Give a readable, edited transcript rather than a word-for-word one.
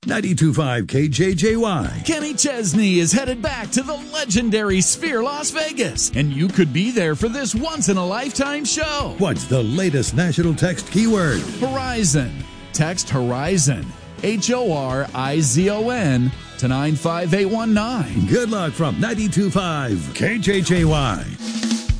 92.5 KJJY. Kenny Chesney is headed back to the legendary Sphere Las Vegas, and you could be there for this once-in-a-lifetime show. What's the latest national text keyword? Horizon. Text Horizon, HORIZON, to 95819. Good luck from 92.5 KJJY.